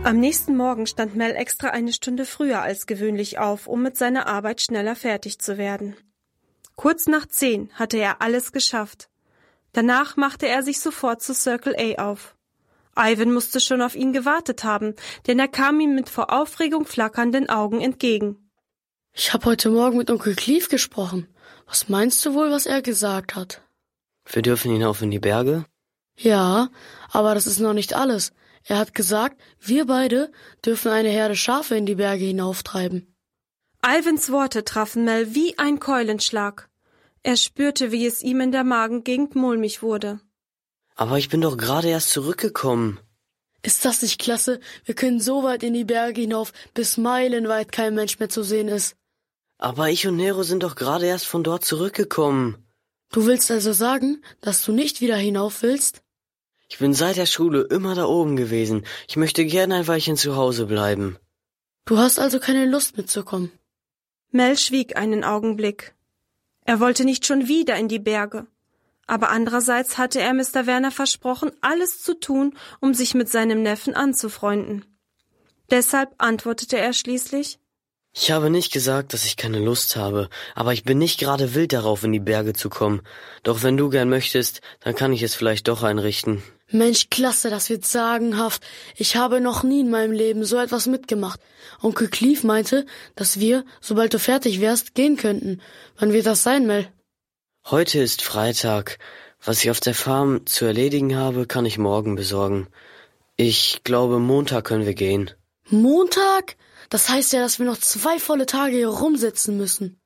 Am nächsten Morgen stand Mel extra eine Stunde früher als gewöhnlich auf, um mit seiner Arbeit schneller fertig zu werden. Kurz nach 10 hatte er alles geschafft. Danach machte er sich sofort zu Circle A auf. Ivan musste schon auf ihn gewartet haben, denn er kam ihm mit vor Aufregung flackernden Augen entgegen. Ich habe heute Morgen mit Onkel Clive gesprochen. Was meinst du wohl, was er gesagt hat? Wir dürfen hinauf in die Berge? Ja, aber das ist noch nicht alles. Er hat gesagt, wir beide dürfen eine Herde Schafe in die Berge hinauftreiben. Ivans Worte trafen Mel wie ein Keulenschlag. Er spürte, wie es ihm in der Magengegend mulmig wurde. Aber ich bin doch gerade erst zurückgekommen. Ist das nicht klasse? Wir können so weit in die Berge hinauf, bis meilenweit kein Mensch mehr zu sehen ist. Aber ich und Nero sind doch gerade erst von dort zurückgekommen. Du willst also sagen, dass du nicht wieder hinauf willst? Ich bin seit der Schule immer da oben gewesen. Ich möchte gerne ein Weilchen zu Hause bleiben. Du hast also keine Lust mitzukommen? Mel schwieg einen Augenblick. Er wollte nicht schon wieder in die Berge. Aber andererseits hatte er Mr. Werner versprochen, alles zu tun, um sich mit seinem Neffen anzufreunden. Deshalb antwortete er schließlich: Ich habe nicht gesagt, dass ich keine Lust habe, aber ich bin nicht gerade wild darauf, in die Berge zu kommen. Doch wenn du gern möchtest, dann kann ich es vielleicht doch einrichten. Mensch, klasse, das wird sagenhaft. Ich habe noch nie in meinem Leben so etwas mitgemacht. Onkel Clive meinte, dass wir, sobald du fertig wärst, gehen könnten. Wann wird das sein, Mel? Heute ist Freitag. Was ich auf der Farm zu erledigen habe, kann ich morgen besorgen. Ich glaube, Montag können wir gehen. Montag? Das heißt ja, dass wir noch 2 volle Tage hier rumsitzen müssen.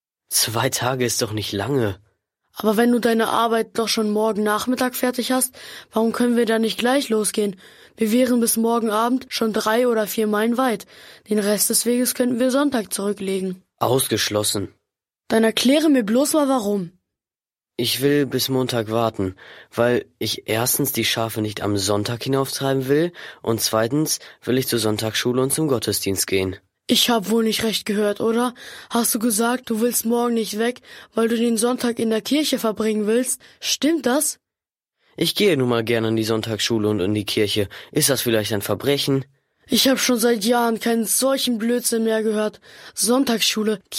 2 Tage ist doch nicht lange. Aber wenn du deine Arbeit doch schon morgen Nachmittag fertig hast, warum können wir dann nicht gleich losgehen? Wir wären bis morgen Abend schon 3 oder 4 Meilen weit. Den Rest des Weges könnten wir Sonntag zurücklegen. Ausgeschlossen. Dann erkläre mir bloß mal, warum. Ich will bis Montag warten, weil ich erstens die Schafe nicht am Sonntag hinauftreiben will und zweitens will ich zur Sonntagsschule und zum Gottesdienst gehen. Ich hab wohl nicht recht gehört, oder? Hast du gesagt, du willst morgen nicht weg, weil du den Sonntag in der Kirche verbringen willst? Stimmt das? Ich gehe nun mal gerne in die Sonntagsschule und in die Kirche. Ist das vielleicht ein Verbrechen? Ich hab schon seit Jahren keinen solchen Blödsinn mehr gehört. Sonntagsschule,